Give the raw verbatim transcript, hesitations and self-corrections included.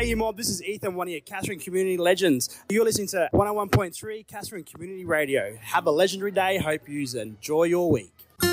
G'day, you mob. This is Ethan, one of your Katherine Community Legends. You're listening to one oh one point three Katherine Community Radio. Have a legendary day. Hope you enjoy your week.